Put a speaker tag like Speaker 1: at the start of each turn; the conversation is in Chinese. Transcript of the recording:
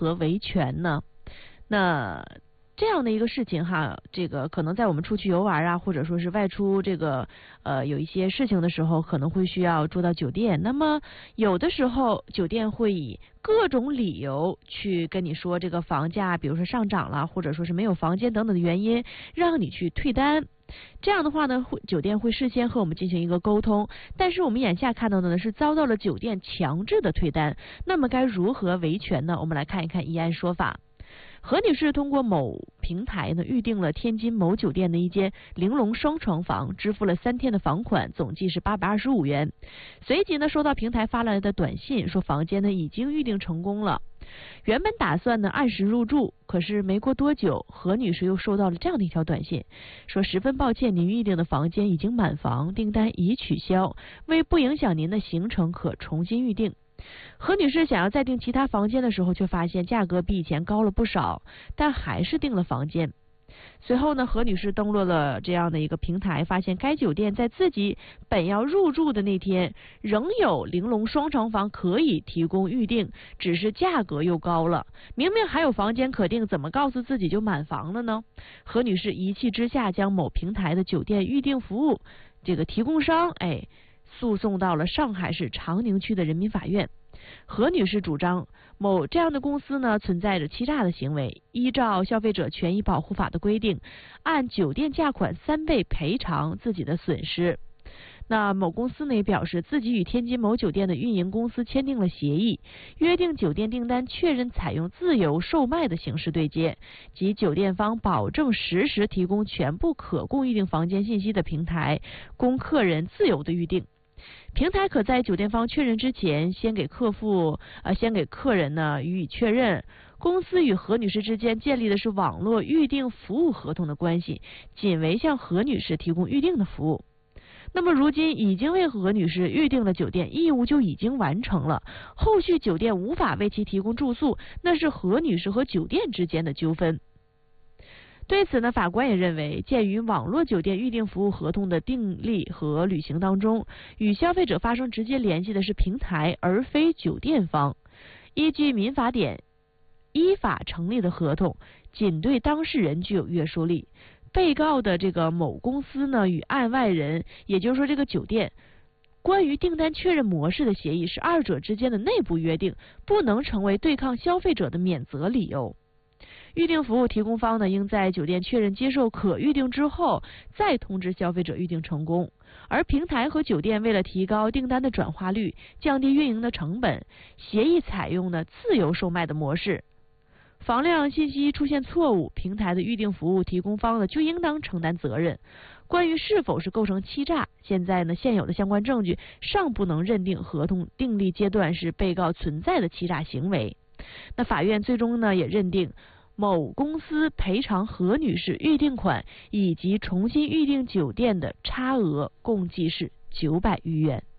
Speaker 1: 何维权呢？那这样的一个事情哈，这个可能在我们出去游玩啊，或者说是外出这个有一些事情的时候，可能会需要住到酒店。那么有的时候酒店会以各种理由去跟你说这个房价，比如说上涨了，或者说是没有房间等等的原因，让你去退单。这样的话呢，酒店会事先和我们进行一个沟通，但是我们眼下看到的呢是遭到了酒店强制的退单。那么该如何维权呢？我们来看一看议案说法。何女士通过某平台呢预订了天津某酒店的一间玲珑双床房，支付了3天的房款，总计是825元。随即呢收到平台发来的短信，说房间呢已经预订成功了。原本打算呢按时入住，可是没过多久，何女士又收到了这样的一条短信，说十分抱歉，您预订的房间已经满房，订单已取消，为不影响您的行程，可重新预订。何女士想要再订其他房间的时候，却发现价格比以前高了不少，但还是订了房间。随后呢，何女士登录了这样的一个平台，发现该酒店在自己本要入住的那天，仍有玲珑双床房可以提供预订，只是价格又高了。明明还有房间可订，怎么告诉自己就满房了呢？何女士一气之下，将某平台的酒店预订服务这个提供商诉讼到了上海市长宁区的人民法院。何女士主张某这样的公司呢存在着欺诈的行为，依照消费者权益保护法的规定，按酒店价款3倍赔偿自己的损失。那某公司呢也表示，自己与天津某酒店的运营公司签订了协议，约定酒店订单确认采用自由售卖的形式对接，即酒店方保证实时提供全部可供预订房间信息的平台，供客人自由的预订。平台可在酒店方确认之前，先给客人呢予以确认。公司与何女士之间建立的是网络预订服务合同的关系，仅为向何女士提供预订的服务。那么如今已经为何女士预订了酒店，义务就已经完成了，后续酒店无法为其提供住宿，那是何女士和酒店之间的纠纷。对此呢，法官也认为，鉴于网络酒店预订服务合同的订立和履行当中，与消费者发生直接联系的是平台，而非酒店方。依据民法典，依法成立的合同仅对当事人具有约束力。被告的这个某公司呢，与案外人，也就是说这个酒店，关于订单确认模式的协议是二者之间的内部约定，不能成为对抗消费者的免责理由。预订服务提供方呢，应在酒店确认接受可预订之后，再通知消费者预订成功。而平台和酒店为了提高订单的转化率，降低运营的成本，协议采用了自由售卖的模式。房量信息出现错误，平台的预订服务提供方呢就应当承担责任。关于是否是构成欺诈，现有的相关证据尚不能认定合同订立阶段是被告存在的欺诈行为。那法院最终呢也认定，某公司赔偿何女士预订款以及重新预订酒店的差额共计是900余元。